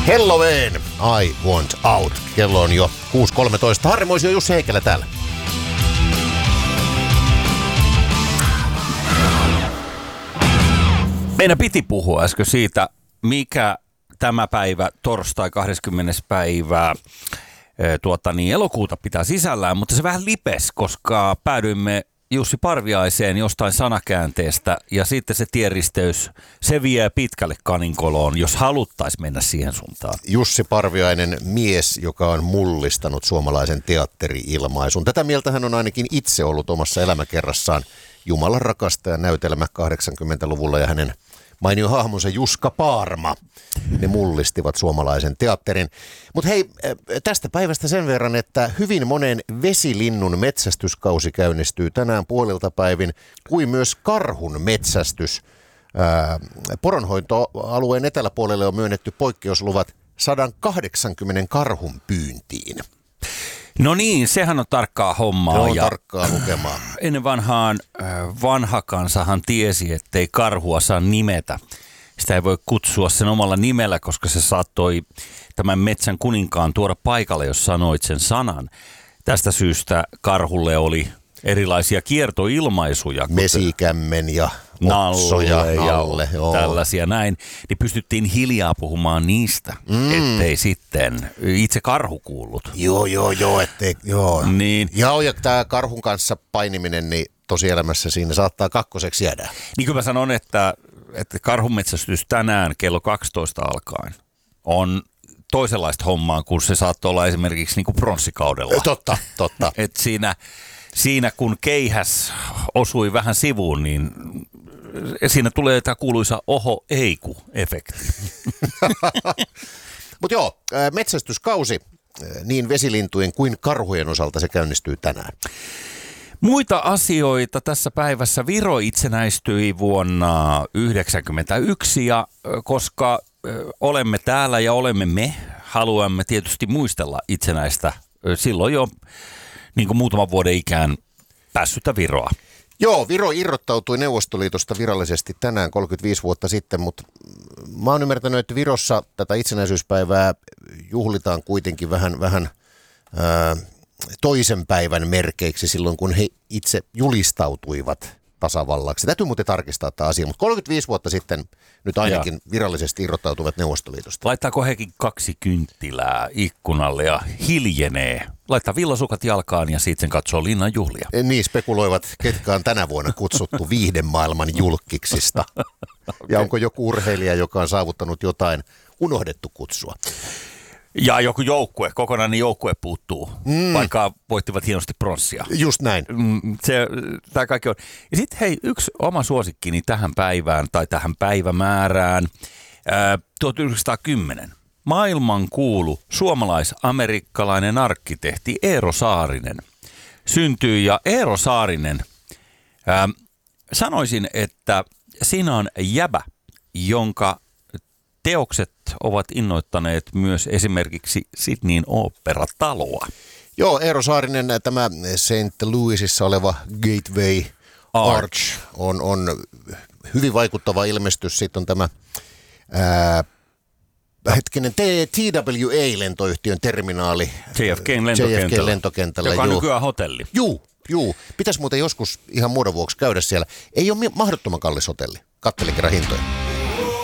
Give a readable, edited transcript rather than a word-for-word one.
Halloween, I want out. Kello on jo 6.13. Harri Moisio, Jussi Heikelä täällä. Meidän piti puhua äsken siitä, mikä tämä päivä, torstai 20. päivää elokuuta pitää sisällään, mutta se vähän lipes, koska päädyimme Jussi Parviaiseen jostain sanakäänteestä ja sitten se tieristeys, se vie pitkälle kaninkoloon, jos haluttaisiin mennä siihen suuntaan. Jussi Parviainen, mies, joka on mullistanut suomalaisen teatteri-ilmaisun. Tätä mieltä hän on ainakin itse ollut omassa elämäkerrassaan. Jumalan rakastaja näytelmä 80-luvulla ja hänen mainio hahmonsa Juska Paarma. Ne mullistivat suomalaisen teatterin. Mutta hei, tästä päivästä sen verran, että hyvin monen vesilinnun metsästyskausi käynnistyy tänään puolilta päivin, kuin myös karhun metsästys. Poronhoitoalueen eteläpuolelle on myönnetty poikkeusluvat 180 karhun pyyntiin. No niin, sehän on tarkkaa hommaa. Se on tarkkaa lukemaa. Ennen vanha kansahan tiesi, ettei karhua saa nimetä. Sitä ei voi kutsua sen omalla nimellä, koska se saattoi tämän metsän kuninkaan tuoda paikalle, jos sanoit sen sanan. Tästä syystä karhulle oli erilaisia kiertoilmaisuja. Mesikämmen ja otsoja, nalle ja tällaisia näin. Niin pystyttiin hiljaa puhumaan niistä, ettei sitten itse karhu kuullut. Joo, ettei, joo. Niin. Ja tämä karhun kanssa painiminen, niin tosielämässä siinä saattaa kakkoseksi jäädä. Niin kuin mä sanon, että karhunmetsästys tänään kello 12 alkaen on toisenlaista hommaa, kun se saattoi olla esimerkiksi niin kuin pronssikaudella. Totta. Et siinä kun keihäs osui vähän sivuun, niin siinä tulee tämä kuuluisa oho-eiku-efekti. Mutta joo, metsästyskausi niin vesilintujen kuin karhujen osalta se käynnistyy tänään. Muita asioita tässä päivässä. Viro itsenäistyi vuonna 1991 ja koska olemme täällä ja haluamme tietysti muistella itsenäistä silloin jo niin kuin muutaman vuoden ikään päässyttä Viroa. Joo, Viro irrottautui Neuvostoliitosta virallisesti tänään 35 vuotta sitten, mutta mä oon ymmärtänyt, että Virossa tätä itsenäisyyspäivää juhlitaan kuitenkin vähän toisen päivän merkeiksi silloin, kun he itse julistautuivat tasavallaksi. Täytyy muuten tarkistaa tämä asia, mutta 35 vuotta sitten nyt ainakin virallisesti irrottautuvat Neuvostoliitosta. Laittaako hekin 2 kynttilää ikkunalle ja hiljenee? Laittaa villasukat jalkaan ja sitten katsoo linnan juhlia. Niin spekuloivat, ketkä on tänä vuonna kutsuttu viihdemaailman julkkiksista. Okay. Ja onko joku urheilija, joka on saavuttanut jotain unohdettu kutsua. Ja joku joukkue, kokonainen joukkue puuttuu, vaikka voittivat hienosti pronssia. Just näin. Tämä kaikki on. Ja sitten hei, yksi oma suosikkini tähän päivään tai tähän päivämäärään. 1910. Maailmankuulu suomalais-amerikkalainen arkkitehti Eero Saarinen syntyi. Ja Eero Saarinen, sanoisin, että siinä on jäbä, jonka teokset ovat innoittaneet myös esimerkiksi Sydneyn oopperataloa. Joo, Eero Saarinen, tämä St. Louisissa oleva Gateway Arch on hyvin vaikuttava ilmestys. Sitten on tämä TWA-lentoyhtiön terminaali. JFK:n lentokentällä. Joka on nykyään hotelli. Juu. Pitäisi muuten joskus ihan muodon vuoksi käydä siellä. Ei ole mahdottoman kallis hotelli. Kattelin kerran hintoja.